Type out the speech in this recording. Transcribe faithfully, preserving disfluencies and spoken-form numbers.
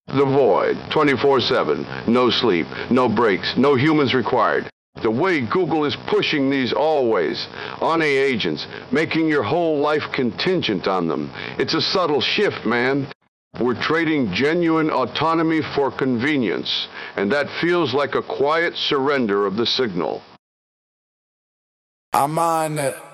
The void, twenty-four seven. No sleep, no breaks, no humans required. The way Google is pushing these always, on A I agents, making your whole life contingent on them. It's a subtle shift, man. We're trading genuine autonomy for convenience, and that feels like a quiet surrender of the signal. I'm on it.